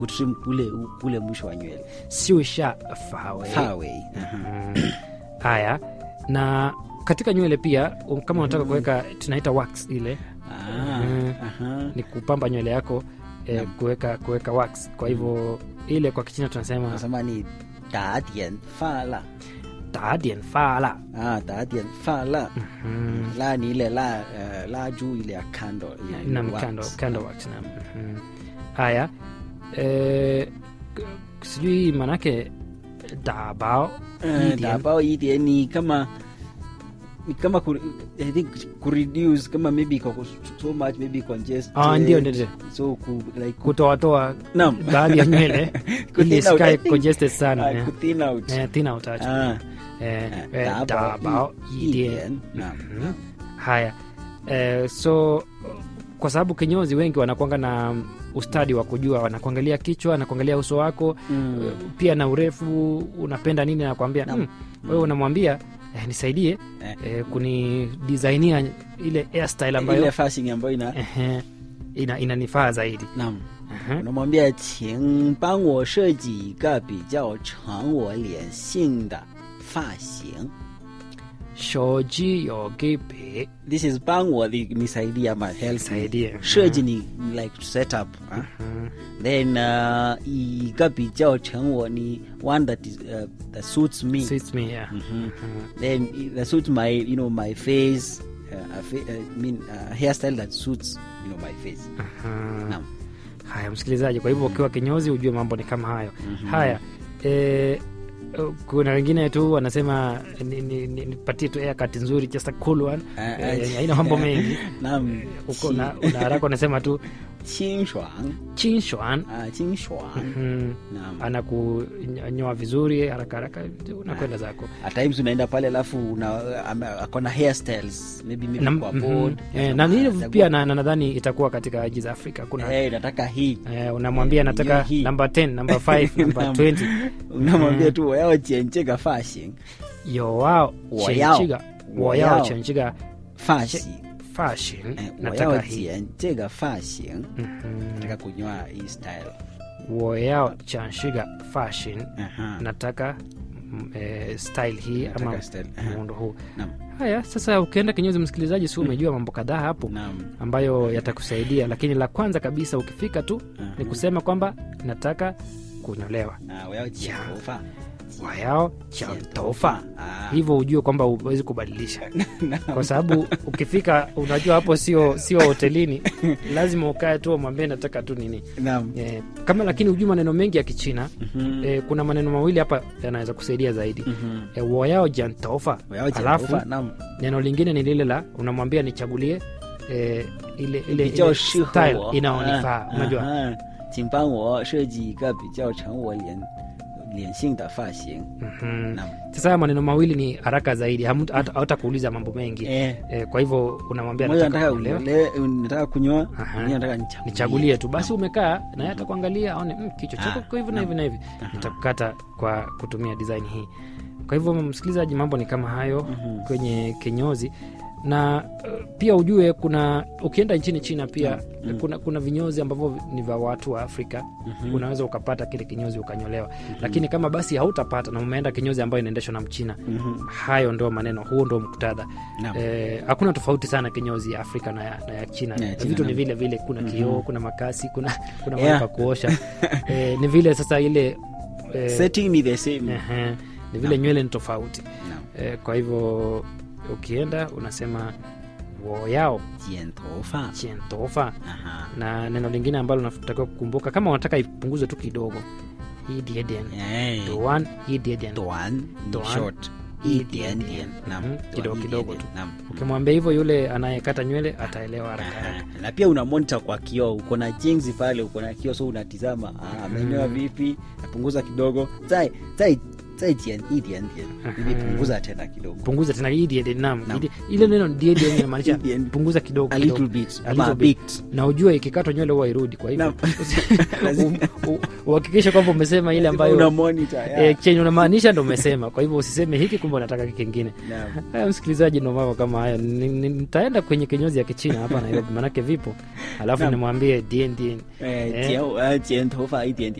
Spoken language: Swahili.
kutrim kule mwisho wa nywele. 修下发尾发尾. Haya, na katika nywele pia kama unataka kuweka tunaita wax ile. Ni kupamba nywele yako kuweka wax. Kwa hivyo ile kwa Kichina tunasema ni 打点发蜡. 打点发蜡. 打点发蜡. La ni ile la juu ile ya kando. Na candle wax na. Haya, sijui manake dabao. Dabao ile ni kama I think reduce kama maybe so much maybe congest. Ndio. So like kutoa baadhi ya nywele ili isikae congested sana. Thin out. Thin out. Dabao ile. Haya, so kwa sababu kinyozi wengi wanakuanga na ustadi wa kujua, wanakuangalia kichwa, wanakuangalia uso wako, pia na urefu, unapenda nini, na kuambia wewe unamwambia nisaidie kuni designia ile hairstyle ambayo ile fashion ambayo inanifaa zaidi. Naam. Unamwambia 请帮我设计一个比较成我脸型的发型. 手机有给别 This is 帮我的nisaidia ma help. 设计 ni like set up. Then 一个比较成我你 one that is that suits me. Suits me, yeah. Then that suits my my face. Hairstyle that suits my face. Naam. Haya msikilizaji, kwa hivyo ukiwa kinyozi ujue mambo ni kama hayo. Haya, kuna wengine tu wanasema nipatie tu haircut nzuri, just a cool one. Haina mambo mengi. Naam. Uko una haraka unasema tu 清爽. 清爽. 清爽. Naam. Anakunyoa vizuri haraka unakwenda zako. At times unaenda pale alafu akona hairstyles maybe kwa board. Na nini pia nadhani itakuwa katika nchi za Afrika kuna nataka hii. Unamwambia nataka number 10, number 5, number 20. Unamwambia tu wao chenchega fashion. Yo wao chenchega. Wao chenchega fashion. Nataka hii. Chenchega fashion. Nataka kunyoa hii style. Wao chenchega fashion. Nataka style hii ama muundo huu. Haya, sasa ukienda kinyozi msikilizaji, si umejua mambo kadhaa hapo ambayo yatakusaidia, lakini la kwanza kabisa ukifika tu ni kusema kwamba nataka kunyolewa. Wao tofa. Hivyo ujue kwamba huwezi kubadilisha. Kwa sababu ukifika unajua hapo sio hotelini, lazima ukae tu umwambie nataka tu nini. Kama lakini ujue maneno mengi ya Kichina, kuna maneno mawili hapa yanaweza kusaidia zaidi. Wao tofa. Alafu neno lingine ni lile la unamwambia nichagulie ile style inaonifaa. Unajua 请帮我设计一个比较成我脸型的发型. Sasa maneno mawili ni haraka zaidi, hatakuuliza mambo mengi. Kwa hivyo unamwambia nataka kunyoa, nataka nichagulie tu. Basi umekaa na yeye atakuangalia aone kichwa chako kwa hivyo na hivi na hivi, nitakukata kwa kutumia design hii. Kwa hivyo msikilizaji, mambo ni kama hayo kwenye kinyozi. Na pia ujue ukienda nchini China pia kuna vinyozi ambavyo ni vya watu wa Afrika. Unaweza ukapata kile kinyozi ukanyolewa. Lakini kama basi hautapata na umeenda kinyozi ambayo inaendeshwa na Mchina, hayo ndio maneno, huo ndio muktadha. Hakuna tofauti sana kinyozi ya Afrika na ya China. Vitu ni vile vile, kuna kioo, kuna makasi, kuna mahali pa kuosha. Ni vile sasa ile setting ni the same. Ni vile nywele ni tofauti. Kwa hivyo ukienda unasema woyao jian tofa. Na neno lingine ambalo unatakiwa kukumbuka kama unataka ipunguze tu kidogo, hii dieden doan, hii dieden doan short, hii dieden kidogo tu. Ukimwambia hivyo yule anayekata nywele ataelewa haraka. Na pia una monitor kwa kioo, uko na jinsi pale, uko na kioo, so unatizama amenyoa vipi, napunguza kidogo, 再剪一点点ili punguza tena kidogo. Punguza tena hii ndiye naam. Ile neno ndiye inamaanisha punguza kidogo A little bit, a bit. Na ujue ikikatwa nywele huwa irudi, kwa hivyo uhakikishe kwamba umesema ile ambayo una monitor chenye unamaanisha ndio umesema. Kwa hivyo usiseme hiki kumbe unataka kingine. Haya msikilizaji, ndio mambo kama haya. Nitaenda kwenye kinyozi ya Kichina hapa Nairobi manake vipo. Alafu nimwambie dien 剪头发一点点